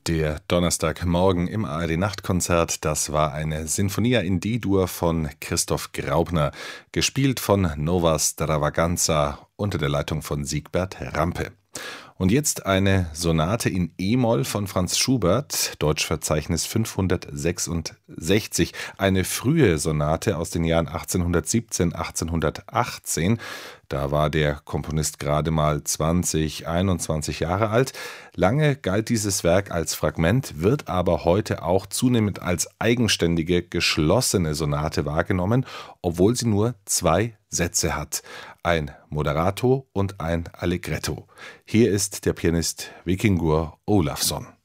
Der Donnerstagmorgen im ARD-Nachtkonzert, das war eine Sinfonia in D-Dur von Christoph Graupner, gespielt von Nova Stravaganza unter der Leitung von Siegbert Rampe. Und jetzt eine Sonate in E-Moll von Franz Schubert, Deutschverzeichnis 566, eine frühe Sonate aus den Jahren 1817, 1818. Da war der Komponist gerade mal 21 Jahre alt. Lange galt dieses Werk als Fragment, wird aber heute auch zunehmend als eigenständige, geschlossene Sonate wahrgenommen, obwohl sie nur 2 Sätze hat. Ein Moderato und ein Allegretto. Hier ist der Pianist Vikingur Ólafsson.